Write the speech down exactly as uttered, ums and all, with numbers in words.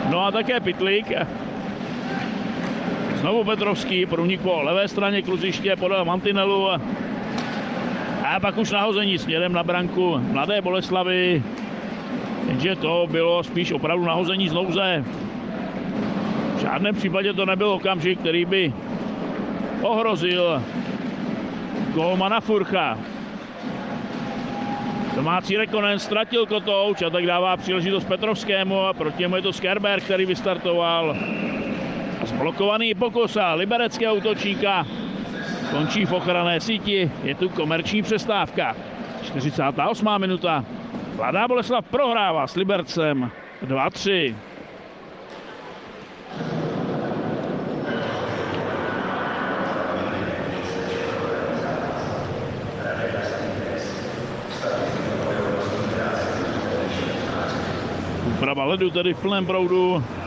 No a také Pytlík. Znovu Petrovský, průnik po levé straně kluziště podél mantinelu. A pak už nahození směrem na branku Mladé Boleslavy. Jenže to bylo spíš opravdu nahození z nouze. V žádném případě to nebyl okamžik, který by ohrozil gólmana Furcha. Domácí Rekonen ztratil kotouč a tak dává příležitost Petrovskému a proti němu je to Skerber, který vystartoval. A zblokovaný pokus a libereckého útočníka končí v ochranné síti. Je tu komerční přestávka. čtyřicátá osmá minuta. Mladá Boleslav prohrává s Libercem dva tři. Úprava ledu tedy v plném proudu.